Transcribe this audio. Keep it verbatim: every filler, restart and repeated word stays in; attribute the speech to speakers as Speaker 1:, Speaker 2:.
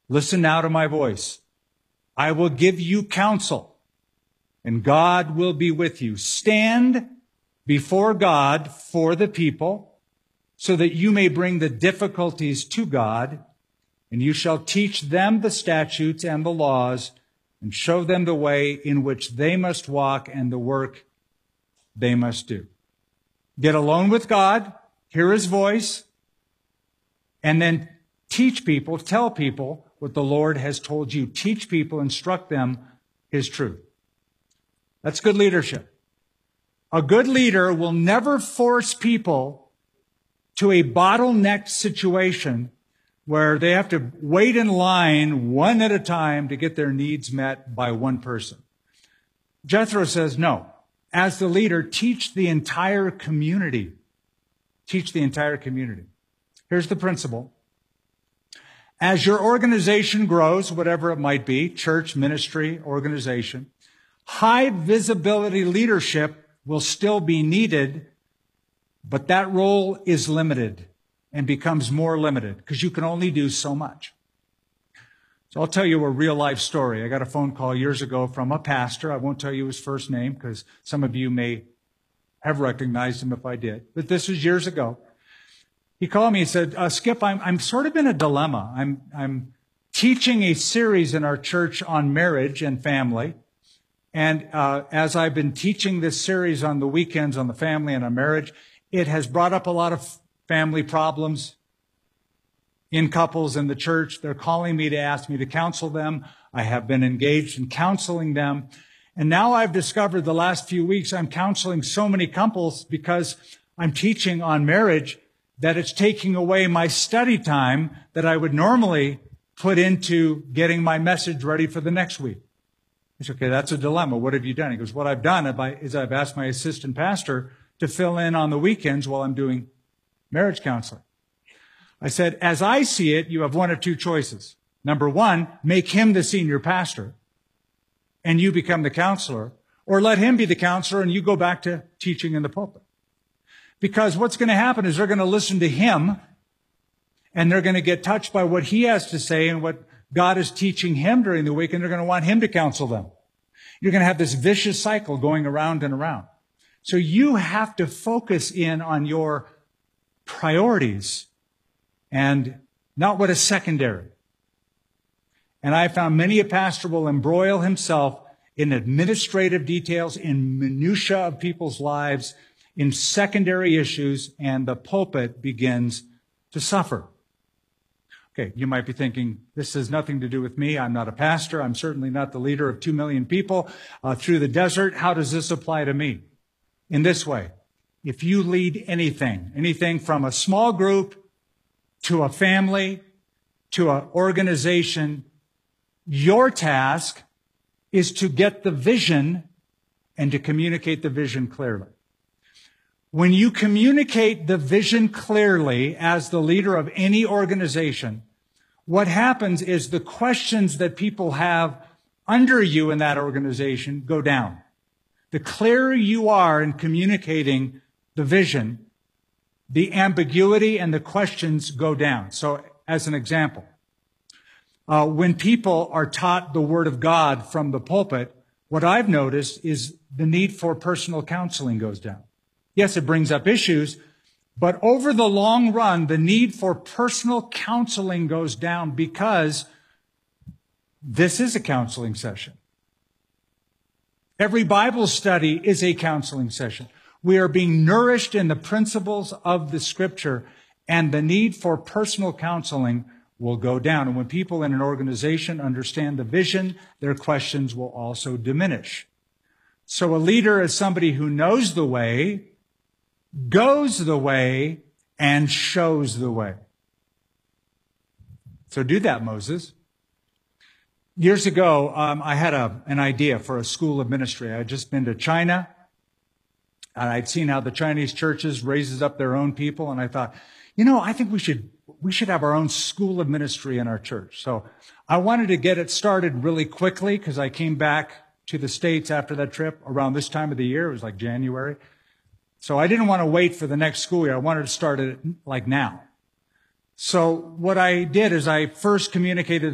Speaker 1: Listen now to my voice. I will give you counsel, and God will be with you. Stand before God for the people, so that you may bring the difficulties to God, and you shall teach them the statutes and the laws, and show them the way in which they must walk and the work they must do. Get alone with God, hear his voice, and then teach people, tell people what the Lord has told you. Teach people, instruct them his truth. That's good leadership. A good leader will never force people to a bottlenecked situation where they have to wait in line one at a time to get their needs met by one person. Jethro says, no. As the leader, teach the entire community. Teach the entire community. Here's the principle. As your organization grows, whatever it might be, church, ministry, organization, high visibility leadership will still be needed, but that role is limited and becomes more limited because you can only do so much. So I'll tell you a real life story. I got a phone call years ago from a pastor. I won't tell you his first name because some of you may have recognized him if I did. But this was years ago. He called me and said, uh, Skip, I'm, I'm sort of in a dilemma. I'm, I'm teaching a series in our church on marriage and family. And uh, as I've been teaching this series on the weekends on the family and on marriage, it has brought up a lot of family problems in couples in the church. They're calling me to ask me to counsel them. I have been engaged in counseling them. And now I've discovered the last few weeks I'm counseling so many couples because I'm teaching on marriage that it's taking away my study time that I would normally put into getting my message ready for the next week. I said, okay, that's a dilemma. What have you done? He goes, what I've done is I've asked my assistant pastor to fill in on the weekends while I'm doing marriage counseling. I said, as I see it, you have one of two choices. Number one, make him the senior pastor and you become the counselor, or let him be the counselor and you go back to teaching in the pulpit. Because what's going to happen is they're going to listen to him and they're going to get touched by what he has to say and what God is teaching him during the week, and they're going to want him to counsel them. You're going to have this vicious cycle going around and around. So you have to focus in on your priorities and not what is secondary. And I found many a pastor will embroil himself in administrative details, in minutia of people's lives, in secondary issues, and the pulpit begins to suffer. Okay, you might be thinking, this has nothing to do with me. I'm not a pastor. I'm certainly not the leader of two million people uh, through the desert. How does this apply to me? In this way, if you lead anything, anything from a small group to a family to an organization, your task is to get the vision and to communicate the vision clearly. When you communicate the vision clearly as the leader of any organization, what happens is the questions that people have under you in that organization go down. The clearer you are in communicating the vision, the ambiguity and the questions go down. So as an example, uh, when people are taught the Word of God from the pulpit, what I've noticed is the need for personal counseling goes down. Yes, it brings up issues, but over the long run, the need for personal counseling goes down because this is a counseling session. Every Bible study is a counseling session. We are being nourished in the principles of the Scripture, and the need for personal counseling will go down. And when people in an organization understand the vision, their questions will also diminish. So a leader is somebody who knows the way, goes the way, and shows the way. So do that, Moses. Years ago, um, I had a, an idea for a school of ministry. I had just been to China, and I'd seen how the Chinese churches raises up their own people, and I thought, you know, I think we should we should have our own school of ministry in our church. So I wanted to get it started really quickly because I came back to the States after that trip around this time of the year. It was like January. So I didn't want to wait for the next school year. I wanted to start it like now. So what I did is I first communicated